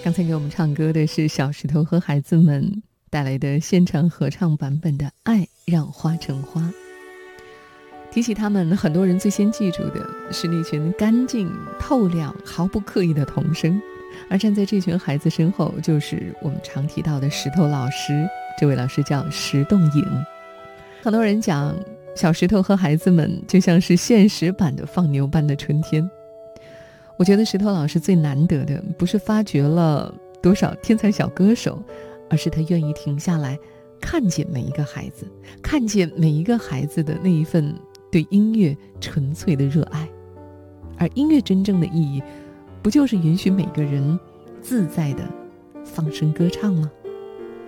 刚才给我们唱歌的是小石头和孩子们带来的现场合唱版本的《爱让花成花》。提起他们，很多人最先记住的是那群干净透亮毫不刻意的童声，而站在这群孩子身后就是我们常提到的石头老师，这位老师叫石洞影。很多人讲小石头和孩子们就像是现实版的放牛班的春天。我觉得石头老师最难得的不是发掘了多少天才小歌手，而是他愿意停下来看见每一个孩子，看见每一个孩子的那一份对音乐纯粹的热爱。而音乐真正的意义，不就是允许每个人自在地放声歌唱吗？